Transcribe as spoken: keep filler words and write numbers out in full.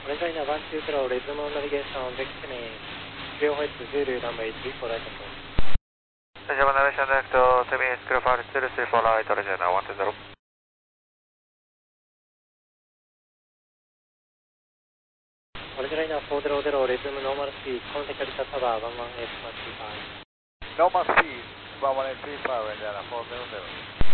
Orange Line one two zero, resume navigation, destiny, zero eight zero, runway three four right control. Resume navigation direct to three minutes, zero five zero three four right, origin one two zero. Orange Line four zero zero, resume normal speed, contact Delta Tower one one eight one three five. Normal speed, one one eight three five, Indiana four zero zero.